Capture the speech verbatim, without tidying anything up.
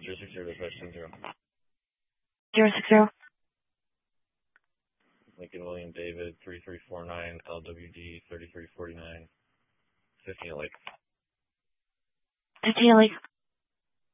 zero six zero dash ten zero. zero six zero. Lincoln William David, three three four nine, L W D, thirty-three forty-nine, fifteen Lake. fifteen Lake.